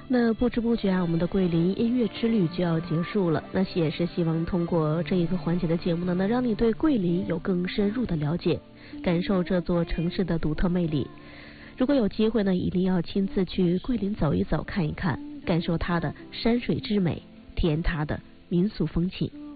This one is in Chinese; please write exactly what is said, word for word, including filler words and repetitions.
那不知不觉啊，我们的桂林音乐之旅就要结束了。那也是希望通过这一个环节的节目呢，能让你对桂林有更深入的了解，感受这座城市的独特魅力。如果有机会呢，一定要亲自去桂林走一走、看一看，感受它的山水之美，体验它的民俗风情。